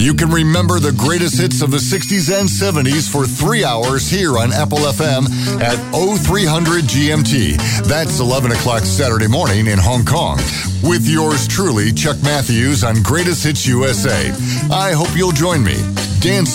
You can remember the greatest hits of the 60s and 70s for 3 hours here on Apple FM at 0300 GMT. That's 11 o'clock Saturday morning in Hong Kong. With yours truly, Chuck Matthews on Greatest Hits USA. I hope you'll join me. Dance